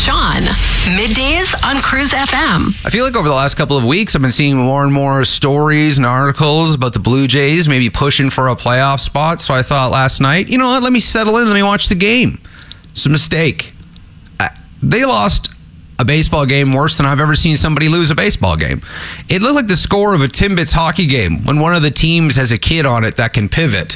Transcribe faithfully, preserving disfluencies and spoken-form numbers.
Sean. Middays on Cruise F M. I feel like over the last couple of weeks, I've been seeing more and more stories and articles about the Blue Jays maybe pushing for a playoff spot. So I thought last night, you know what, let me settle in, let me watch the game. It's a mistake. Uh, they lost a baseball game worse than I've ever seen somebody lose a baseball game. It looked like the score of a Timbits hockey game when one of the teams has a kid on it that can pivot.